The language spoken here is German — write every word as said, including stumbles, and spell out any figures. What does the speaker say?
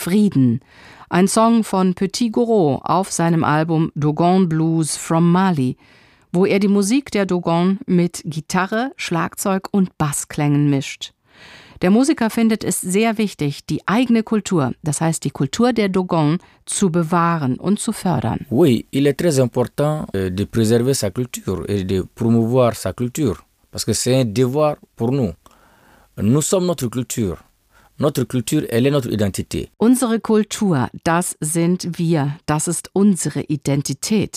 Frieden. Ein Song von Petit Goro auf seinem Album Dogon Blues from Mali, wo er die Musik der Dogon mit Gitarre, Schlagzeug und Bassklängen mischt. Der Musiker findet es sehr wichtig, die eigene Kultur, das heißt die Kultur der Dogon, zu bewahren und zu fördern. Oui, il est très important de préserver sa culture et de promouvoir sa culture, parce que c'est un devoir pour nous. Nous sommes notre culture. Notre culture, elle est notre identité. Unsere Kultur, das sind wir, das ist unsere Identität.